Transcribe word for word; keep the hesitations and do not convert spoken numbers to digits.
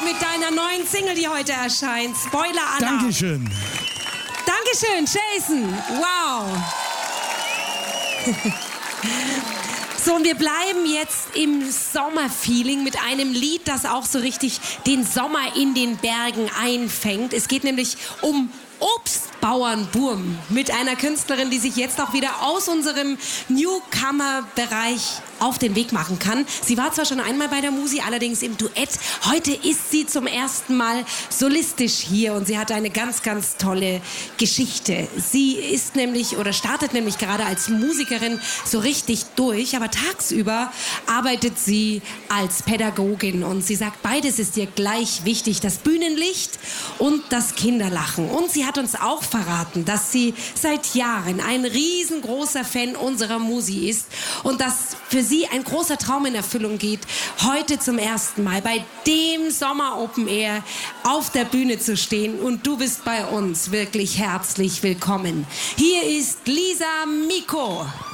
mit deiner neuen Single, die heute erscheint. Spoiler-Alarm. Dankeschön. Dankeschön, Jason. Wow. So, und wir bleiben jetzt im Sommerfeeling mit einem Lied, das auch so richtig den Sommer in den Bergen einfängt. Es geht nämlich um Obstbauernburm mit einer Künstlerin, die sich jetzt auch wieder aus unserem Newcomer-Bereich auf den Weg machen kann. Sie war zwar schon einmal bei der Musi, allerdings im Duett. Heute ist sie zum ersten Mal solistisch hier und sie hat eine ganz, ganz tolle Geschichte. Sie ist nämlich oder startet nämlich gerade als Musikerin so richtig durch, aber tagsüber arbeitet sie als Pädagogin und sie sagt, beides ist ihr gleich wichtig, das Bühnenlicht und das Kinderlachen. Und sie hat uns auch verraten, dass sie seit Jahren ein riesengroßer Fan unserer Musi ist und dass für sie ein großer Traum in Erfüllung geht, heute zum ersten Mal bei dem Sommer Open Air auf der Bühne zu stehen. Und du bist bei uns wirklich herzlich willkommen. Hier ist Lisa Miko.